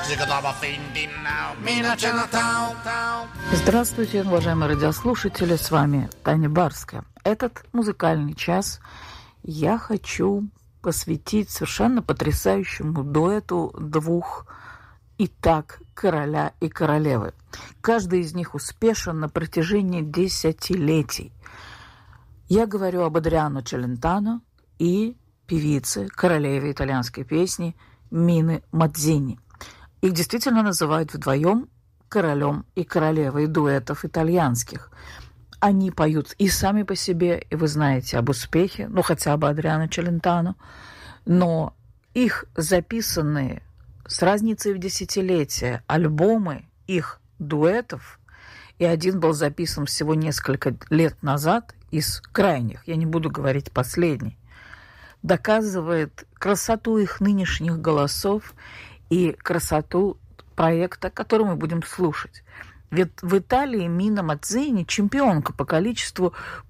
Здравствуйте, уважаемые радиослушатели, с вами Таня Барская. Этот музыкальный час я хочу посвятить совершенно потрясающему дуэту двух и так короля и королевы. Каждый из них успешен на протяжении десятилетий. Я говорю об Адриано Челентано и певице, королеве итальянской песни Мине Мадзини. Их действительно называют вдвоем королем и королевой дуэтов итальянских. Они поют и сами по себе, и вы знаете об успехе, хотя бы Адриано Челентано, но их записанные с разницей в десятилетия альбомы их дуэтов, и один был записан всего несколько лет назад из крайних, я не буду говорить последний, доказывает красоту их нынешних голосов и красоту проекта, который мы будем слушать. Ведь в Италии Мина Мадзини чемпионка по количеству